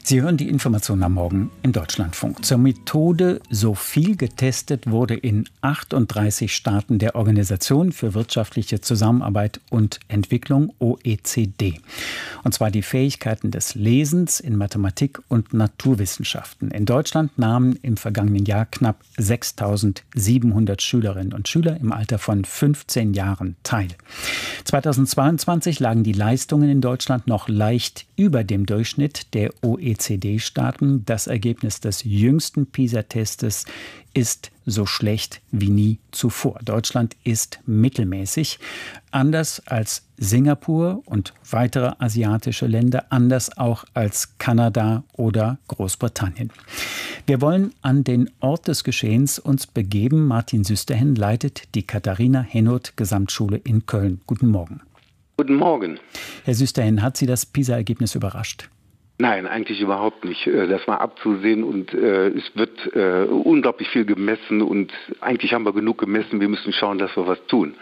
Sie hören die Informationen am Morgen im Deutschlandfunk. Zur Methode "So viel getestet" wurde in 38 Staaten der Organisation für wirtschaftliche Zusammenarbeit und Entwicklung OECD. Und zwar die Fähigkeiten des Lesens in Mathematik und Naturwissenschaften. In Deutschland nahmen im vergangenen Jahr knapp 6.700 Schülerinnen und Schüler im Alter von 15 Jahren teil. 2022 lagen die Leistungen in Deutschland noch leicht über dem Durchschnitt der OECD-Staaten. Das Ergebnis des jüngsten PISA-Testes ist so schlecht wie nie zuvor. Deutschland ist mittelmäßig, anders als Singapur und weitere asiatische Länder, anders auch als Kanada oder Großbritannien. Wir wollen an den Ort des Geschehens uns begeben. Martin Süsterhen leitet die Katharina-Henoth-Gesamtschule in Köln. Guten Morgen. Guten Morgen. Herr Süsterhen, hat Sie das PISA-Ergebnis überrascht? Nein, eigentlich überhaupt nicht. Das war abzusehen und es wird unglaublich viel gemessen und eigentlich haben wir genug gemessen. Wir müssen schauen, dass wir was tun.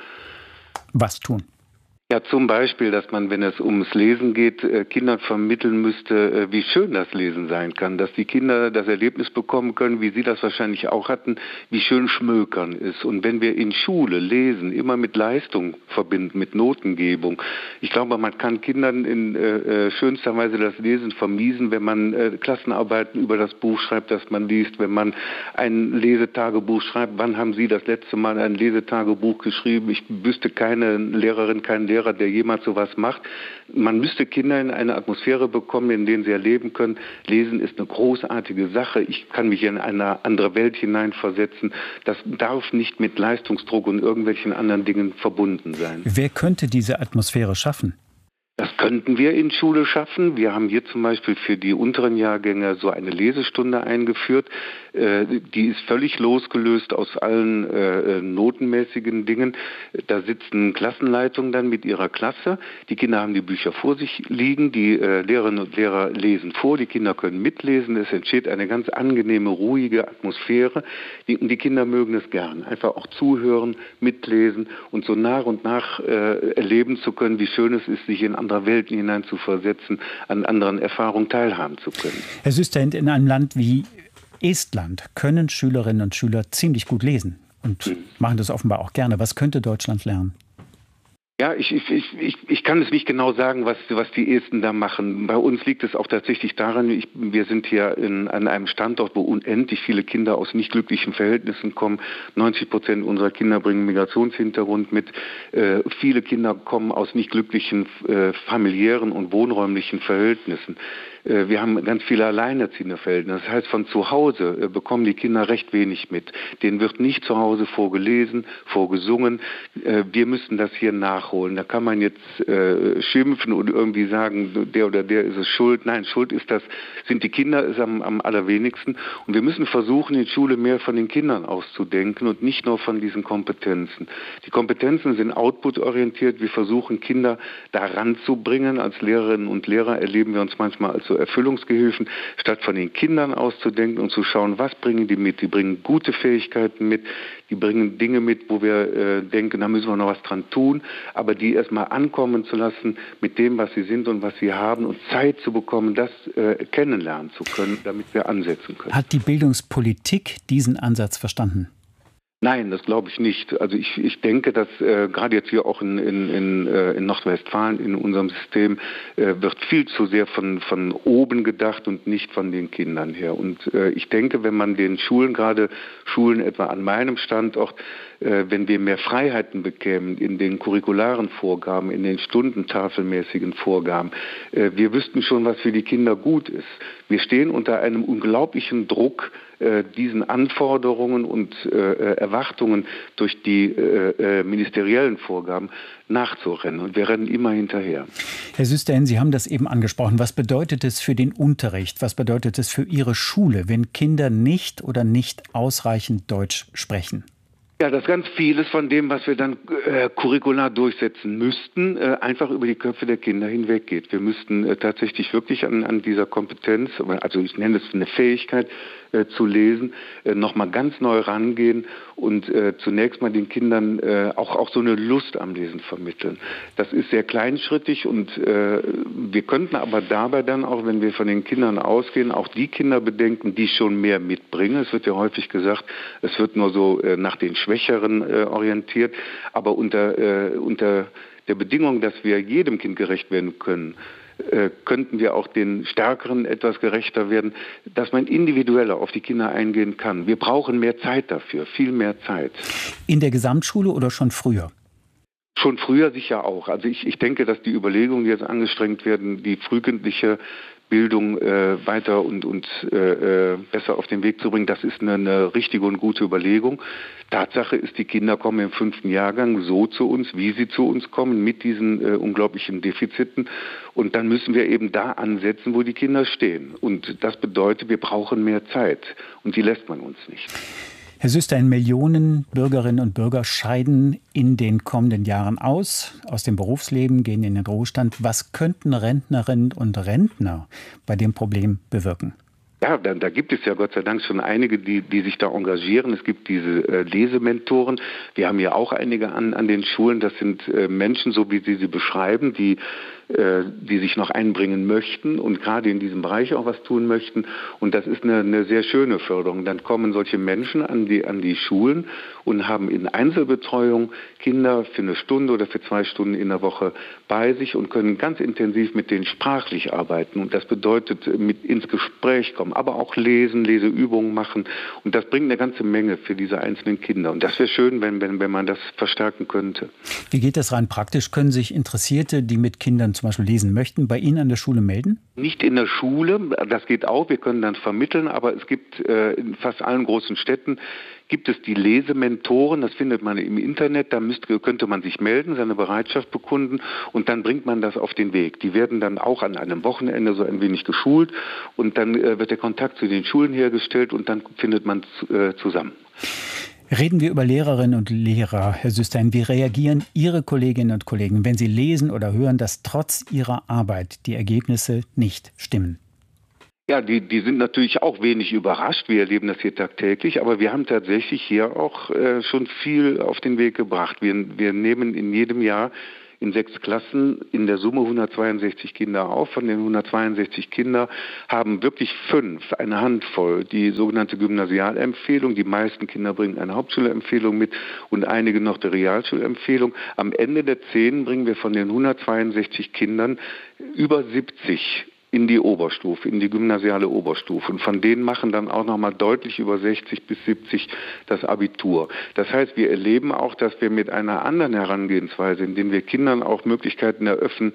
Was tun? Ja, zum Beispiel, dass man, wenn es ums Lesen geht, Kindern vermitteln müsste, wie schön das Lesen sein kann. Dass die Kinder das Erlebnis bekommen können, wie Sie das wahrscheinlich auch hatten, wie schön Schmökern ist. Und wenn wir in Schule Lesen immer mit Leistung verbinden, mit Notengebung, ich glaube, man kann Kindern in schönster Weise das Lesen vermiesen, wenn man Klassenarbeiten über das Buch schreibt, das man liest, wenn man ein Lesetagebuch schreibt. Wann haben Sie das letzte Mal ein Lesetagebuch geschrieben? Ich wüsste keine Lehrerin, keinen Lehrer, der jemals sowas macht. Man müsste Kinder in eine Atmosphäre bekommen, in der sie erleben können, Lesen ist eine großartige Sache, ich kann mich in eine andere Welt hineinversetzen. Das darf nicht mit Leistungsdruck und irgendwelchen anderen Dingen verbunden sein. Wer könnte diese Atmosphäre schaffen? Das könnten wir in Schule schaffen. Wir haben hier zum Beispiel für die unteren Jahrgänge so eine Lesestunde eingeführt. Die ist völlig losgelöst aus allen notenmäßigen Dingen. Da sitzen Klassenleitungen dann mit ihrer Klasse. Die Kinder haben die Bücher vor sich liegen. Die Lehrerinnen und Lehrer lesen vor. Die Kinder können mitlesen. Es entsteht eine ganz angenehme, ruhige Atmosphäre. Die Kinder mögen es gern. Einfach auch zuhören, mitlesen und so nach und nach erleben zu können, wie schön es ist, sich in andere Welten hinein zu versetzen, an anderen Erfahrungen teilhaben zu können. Herr Süsterhen, in einem Land wie Estland können Schülerinnen und Schüler ziemlich gut lesen und machen das offenbar auch gerne. Was könnte Deutschland lernen? Ja, ich kann es nicht genau sagen, was die Esten da machen. Bei uns liegt es auch tatsächlich daran, wir sind hier an einem Standort, wo unendlich viele Kinder aus nicht glücklichen Verhältnissen kommen. 90% unserer Kinder bringen Migrationshintergrund mit. Viele Kinder kommen aus nicht glücklichen familiären und wohnräumlichen Verhältnissen. Wir haben ganz viele alleinerziehende Verhältnisse. Das heißt, von zu Hause bekommen die Kinder recht wenig mit. Denen wird nicht zu Hause vorgelesen, vorgesungen. Wir müssen das hier nachholen. Da kann man jetzt schimpfen und irgendwie sagen, der oder der ist es schuld. Nein, schuld sind die Kinder, ist am allerwenigsten. Und wir müssen versuchen, in Schule mehr von den Kindern auszudenken und nicht nur von diesen Kompetenzen. Die Kompetenzen sind output-orientiert. Wir versuchen, Kinder da ranzubringen. Als Lehrerinnen und Lehrer erleben wir uns manchmal als so Erfüllungsgehilfen, statt von den Kindern auszudenken und zu schauen, was bringen die mit. Die bringen gute Fähigkeiten mit, die bringen Dinge mit, wo wir denken, da müssen wir noch was dran tun, aber die erstmal ankommen zu lassen mit dem, was sie sind und was sie haben und Zeit zu bekommen, das kennenlernen zu können, damit wir ansetzen können. Hat die Bildungspolitik diesen Ansatz verstanden? Nein, das glaube ich nicht. Also ich denke, dass gerade jetzt hier auch in Nordrhein-Westfalen in unserem System wird viel zu sehr von oben gedacht und nicht von den Kindern her. Und ich denke, wenn man den Schulen, gerade Schulen etwa an meinem Standort, wenn wir mehr Freiheiten bekämen in den curricularen Vorgaben, in den stundentafelmäßigen Vorgaben, wir wüssten schon, was für die Kinder gut ist. Wir stehen unter einem unglaublichen Druck, diesen Anforderungen und Erwartungen durch die ministeriellen Vorgaben nachzurennen. Und wir rennen immer hinterher. Herr Süsterhen, Sie haben das eben angesprochen. Was bedeutet es für den Unterricht? Was bedeutet es für Ihre Schule, wenn Kinder nicht oder nicht ausreichend Deutsch sprechen? Ja, dass ganz vieles von dem, was wir dann curricular durchsetzen müssten, einfach über die Köpfe der Kinder hinweggeht. Wir müssten tatsächlich wirklich an dieser Kompetenz, also ich nenne es eine Fähigkeit zu lesen, nochmal ganz neu rangehen und zunächst mal den Kindern auch so eine Lust am Lesen vermitteln. Das ist sehr kleinschrittig und wir könnten aber dabei dann auch, wenn wir von den Kindern ausgehen, auch die Kinder bedenken, die schon mehr mitbringen. Es wird ja häufig gesagt, es wird nur so nach den Schwächeren orientiert, aber unter der Bedingung, dass wir jedem Kind gerecht werden können, könnten wir auch den Stärkeren etwas gerechter werden, dass man individueller auf die Kinder eingehen kann. Wir brauchen mehr Zeit dafür, viel mehr Zeit. In der Gesamtschule oder schon früher? Schon früher sicher auch. Also ich denke, dass die Überlegungen, die jetzt angestrengt werden, die frühkindliche Bildung weiter und besser auf den Weg zu bringen, das ist eine richtige und gute Überlegung. Tatsache ist, die Kinder kommen im 5. Jahrgang so zu uns, wie sie zu uns kommen, mit diesen unglaublichen Defiziten. Und dann müssen wir eben da ansetzen, wo die Kinder stehen. Und das bedeutet, wir brauchen mehr Zeit. Und die lässt man uns nicht. Herr Süsterhen, Millionen Bürgerinnen und Bürger scheiden in den kommenden Jahren aus dem Berufsleben, gehen in den Ruhestand. Was könnten Rentnerinnen und Rentner bei dem Problem bewirken? Ja, da gibt es ja Gott sei Dank schon einige, die sich da engagieren. Es gibt diese Lesementoren. Wir haben ja auch einige an den Schulen. Das sind Menschen, so wie Sie sie beschreiben, die sich noch einbringen möchten und gerade in diesem Bereich auch was tun möchten. Und das ist eine sehr schöne Förderung. Dann kommen solche Menschen an die Schulen und haben in Einzelbetreuung Kinder für 1 Stunde oder für 2 Stunden in der Woche bei sich und können ganz intensiv mit denen sprachlich arbeiten. Und das bedeutet, mit ins Gespräch kommen, aber auch lesen, Leseübungen machen. Und das bringt eine ganze Menge für diese einzelnen Kinder. Und das wäre schön, wenn man das verstärken könnte. Wie geht das rein praktisch? Können sich Interessierte, die mit Kindern zum Beispiel lesen möchten, bei Ihnen an der Schule melden? Nicht in der Schule, das geht auch, wir können dann vermitteln, aber es gibt in fast allen großen Städten gibt es die Lesementoren, das findet man im Internet, da könnte man sich melden, seine Bereitschaft bekunden und dann bringt man das auf den Weg. Die werden dann auch an einem Wochenende so ein wenig geschult und dann wird der Kontakt zu den Schulen hergestellt und dann findet man zusammen. Reden wir über Lehrerinnen und Lehrer, Herr Süsterhen. Wie reagieren Ihre Kolleginnen und Kollegen, wenn sie lesen oder hören, dass trotz ihrer Arbeit die Ergebnisse nicht stimmen? Ja, die sind natürlich auch wenig überrascht. Wir erleben das hier tagtäglich, aber wir haben tatsächlich hier auch schon viel auf den Weg gebracht. Wir nehmen in jedem Jahr in 6 Klassen in der Summe 162 Kinder auf. Von den 162 Kindern haben wirklich 5, eine Handvoll, die sogenannte Gymnasialempfehlung. Die meisten Kinder bringen eine Hauptschulempfehlung mit und einige noch die Realschulempfehlung. Am Ende der 10 bringen wir von den 162 Kindern über 70 in die Oberstufe, in die gymnasiale Oberstufe. Und von denen machen dann auch nochmal deutlich über 60 bis 70 das Abitur. Das heißt, wir erleben auch, dass wir mit einer anderen Herangehensweise, indem wir Kindern auch Möglichkeiten eröffnen,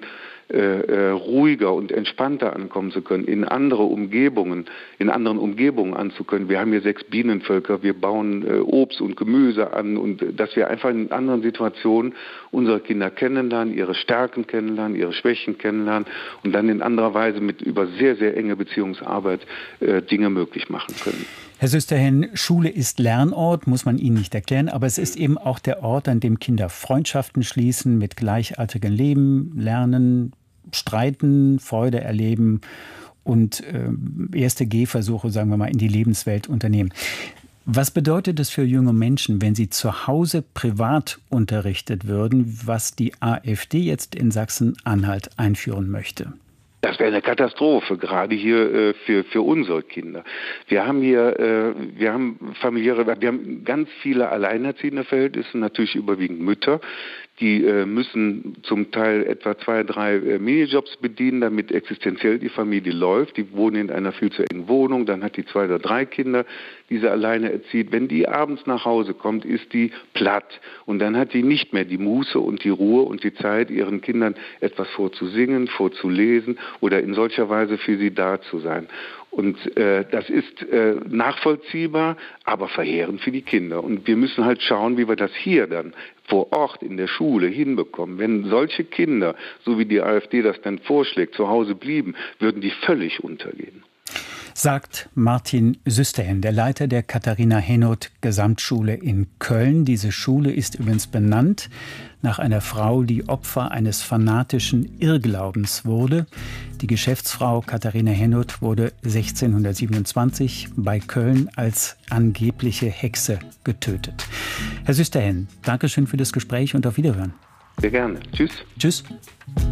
ruhiger und entspannter ankommen zu können, in anderen Umgebungen anzukönnen. Wir haben hier 6 Bienenvölker, wir bauen Obst und Gemüse an und dass wir einfach in anderen Situationen unsere Kinder kennenlernen, ihre Stärken kennenlernen, ihre Schwächen kennenlernen und dann in anderer Weise über sehr, sehr enge Beziehungsarbeit Dinge möglich machen können. Herr Süsterhen, Schule ist Lernort, muss man Ihnen nicht erklären, aber es ist eben auch der Ort, an dem Kinder Freundschaften schließen, mit Gleichaltrigen leben, lernen, streiten, Freude erleben und erste Gehversuche, sagen wir mal, in die Lebenswelt unternehmen. Was bedeutet es für junge Menschen, wenn sie zu Hause privat unterrichtet würden, was die AfD jetzt in Sachsen-Anhalt einführen möchte? Das wäre eine Katastrophe, gerade hier für unsere Kinder. Wir haben ganz viele alleinerziehende Verhältnisse, natürlich überwiegend Mütter. Die müssen zum Teil etwa 2, 3 Minijobs bedienen, damit existenziell die Familie läuft. Die wohnen in einer viel zu engen Wohnung, dann hat die 2 oder 3 Kinder, die sie alleine erzieht. Wenn die abends nach Hause kommt, ist die platt und dann hat die nicht mehr die Muße und die Ruhe und die Zeit, ihren Kindern etwas vorzusingen, vorzulesen oder in solcher Weise für sie da zu sein. Und das ist nachvollziehbar, aber verheerend für die Kinder. Und wir müssen halt schauen, wie wir das hier dann vor Ort in der Schule hinbekommen. Wenn solche Kinder, so wie die AfD das dann vorschlägt, zu Hause blieben, würden die völlig untergehen. Sagt Martin Süsterhen, der Leiter der Katharina-Henoth-Gesamtschule in Köln. Diese Schule ist übrigens benannt nach einer Frau, die Opfer eines fanatischen Irrglaubens wurde. Die Geschäftsfrau Katharina Henoth wurde 1627 bei Köln als angebliche Hexe getötet. Herr Süsterhen, danke schön für das Gespräch und auf Wiederhören. Sehr gerne. Tschüss. Tschüss.